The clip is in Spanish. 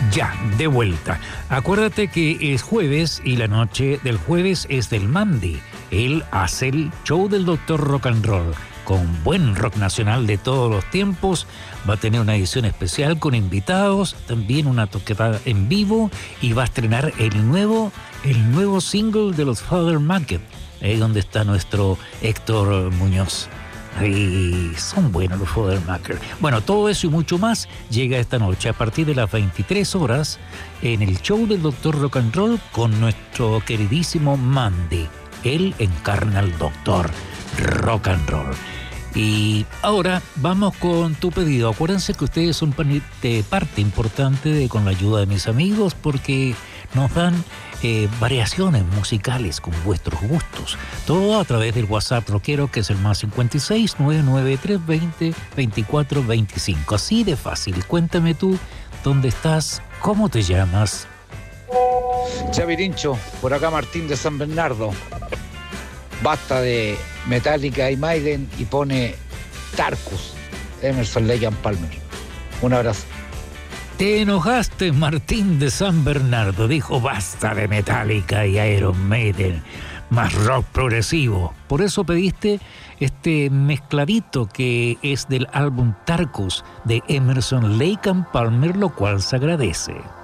Ya, de vuelta. Acuérdate que es jueves y la noche del jueves es del Mandy. Él hace el show del Doctor Rock and Roll. Con buen rock nacional de todos los tiempos. Va a tener una edición especial con invitados, también una toqueta en vivo y va a estrenar el nuevo single de los Father Market, ahí donde está nuestro Héctor Muñoz. Y son buenos los Father Market. Bueno, todo eso y mucho más llega esta noche a partir de las 23 horas en el show del Doctor Rock and Roll con nuestro queridísimo Mandy. Él encarna al Doctor Rock and Roll. Y ahora vamos con tu pedido. Acuérdense que ustedes son parte importante con la ayuda de mis amigos porque nos dan variaciones musicales con vuestros gustos. Todo a través del WhatsApp rockero, que es el más 56 99320 2425. Así de fácil. Cuéntame tú dónde estás, cómo te llamas. Chavirincho, por acá Martín de San Bernardo. Basta de Metallica y Maiden y pone Tarkus, Emerson, Lake and Palmer. Un abrazo. Te enojaste, Martín de San Bernardo. Dijo basta de Metallica y Iron Maiden, más rock progresivo. Por eso pediste este mezcladito que es del álbum Tarkus de Emerson, Lake and Palmer, lo cual se agradece.